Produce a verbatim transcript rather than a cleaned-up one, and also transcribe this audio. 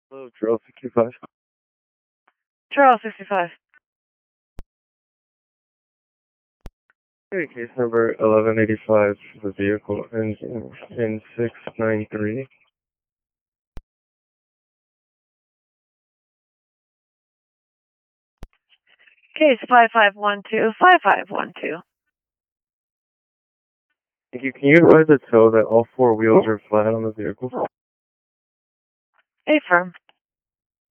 Hello, Trail sixty-five. Trail sixty-five. Okay, case number eleven eighty-five, the vehicle ends in, in six nine three. Case five five one two, five five one two. Thank you. Can you advise the tow that all four wheels are flat on the vehicle? Affirm.